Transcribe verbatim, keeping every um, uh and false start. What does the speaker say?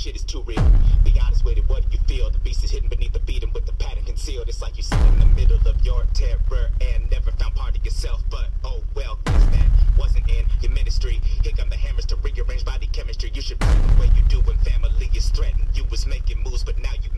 shit is too real. Be honest with it, what do you feel? The beast is hidden beneath the beat and with the pattern concealed. It's like you sit in the middle of your terror and never found part of yourself. But oh well, guess that wasn't in your ministry. Here come the hammers to rearrange body chemistry. You should play the way you do when family is threatened. You was making moves, but now you